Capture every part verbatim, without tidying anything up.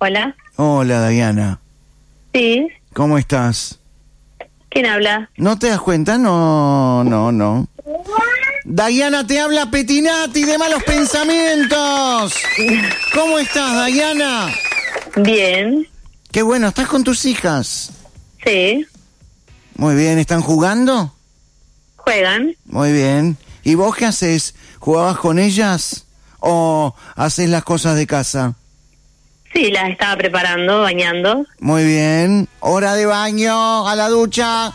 Hola. Hola, Diana. Sí. ¿Cómo estás? ¿Quién habla? ¿No te das cuenta? No, no, no. Diana, te habla Petinati de Malos Pensamientos. ¿Cómo estás, Diana? Bien. Qué bueno, ¿estás con tus hijas? Sí. Muy bien, ¿están jugando? ¿Juegan? Muy bien. ¿Y vos qué haces? ¿Jugabas con ellas o haces las cosas de casa? Sí, las estaba preparando, bañando. Muy bien. Hora de baño, a la ducha.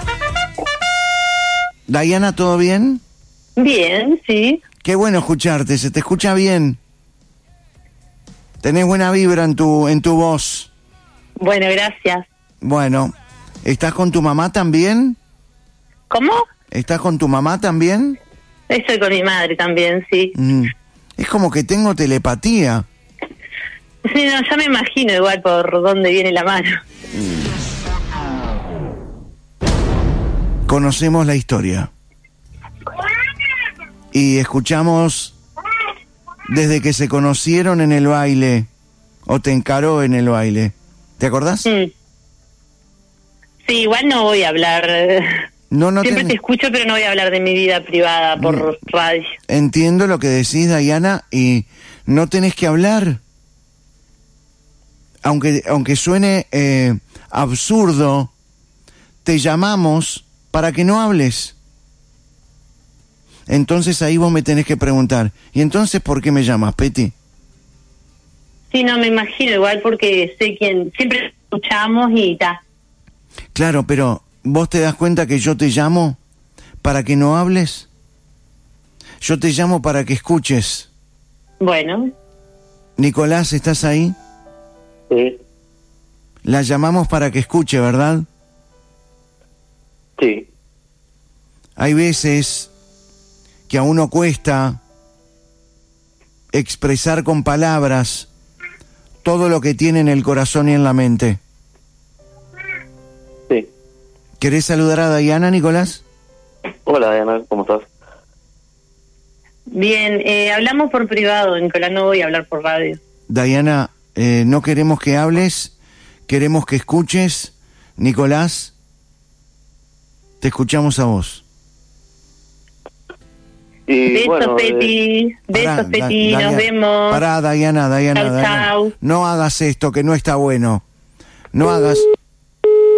Diana, ¿todo bien? Bien, sí. Qué bueno escucharte, se te escucha bien. Tenés buena vibra en tu, en tu voz. Bueno, gracias. Bueno, ¿estás con tu mamá también? ¿Cómo? ¿Estás con tu mamá también? Estoy con mi madre también, sí. Mm. Es como que tengo telepatía. Sí, no, ya me imagino igual por dónde viene la mano. Conocemos la historia. Y escuchamos desde que se conocieron en el baile, o te encaró en el baile. ¿Te acordás? Mm. Sí, igual no voy a hablar. No, no Siempre te... te escucho, pero no voy a hablar de mi vida privada por Mm. radio. Entiendo lo que decís, Diana, y no tenés que hablar. Aunque, aunque suene eh, absurdo, te llamamos para que no hables. Entonces ahí vos me tenés que preguntar, ¿y entonces por qué me llamas, Peti? Sí, no me imagino igual porque sé quién. Siempre escuchamos y ta. Claro, pero ¿vos te das cuenta que yo te llamo para que no hables? Yo te llamo para que escuches. Bueno. Nicolás, ¿estás ahí? Sí. La llamamos para que escuche, ¿verdad? Sí. Hay veces que a uno cuesta expresar con palabras todo lo que tiene en el corazón y en la mente. Sí. ¿Querés saludar a Diana, Nicolás? Hola, Diana, ¿cómo estás? Bien, eh, hablamos por privado, Nicolás, no voy a hablar por radio. Diana, eh, no queremos que hables, queremos que escuches. Nicolás, te escuchamos a vos. Y, Besos, bueno, Peti. eh, Besos, Pará, Peti. Da- Nos Diana, vemos. Pará, Diana, Diana, Chau, Diana. chau. No hagas esto, que no está bueno. No hagas...